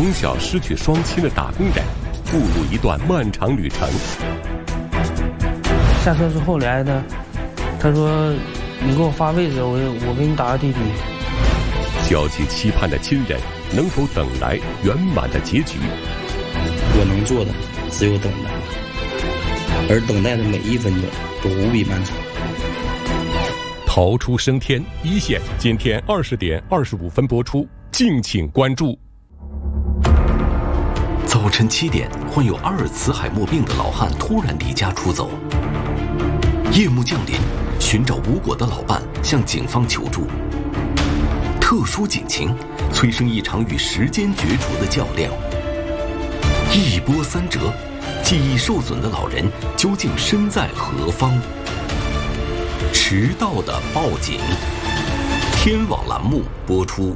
从小失去双亲的打工人，步入一段漫长旅程。 下车之后来的，他说：“你给我发位置，我给你打个滴滴。” 焦急期盼的亲人能否等来圆满的结局？ 我能做的只有等待，而等待的每一分钟都无比漫长。 逃出升天一线，今天20点25分播出，敬请关注。 早晨7点，患有阿尔茨海默病的老汉突然离家出走。夜幕降临，寻找无果的老伴向警方求助。特殊警情催生一场与时间决出的较量。一波三折，记忆受损的老人究竟身在何方？迟到的报警。天网栏目播出。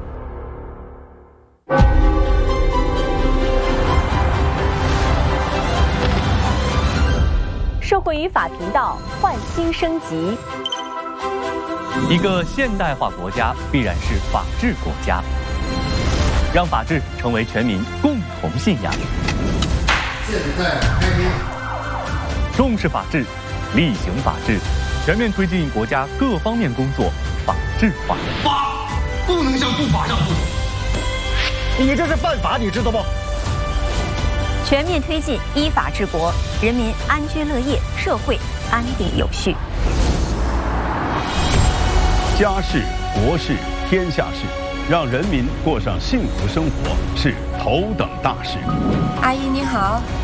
社会与法频道焕新升级。 一个现代化国家必然是法治国家，让法治成为全民共同信仰。 现在开庭。 重视法治，厉行法治，全面推进国家各方面工作法治化。 法不能向不法让步。 你这是犯法，你知道不？ 全面推进依法治国，人民安居乐业，社会安定有序。 家事、国事、天下事，让人民过上幸福生活是头等大事。 阿姨你好，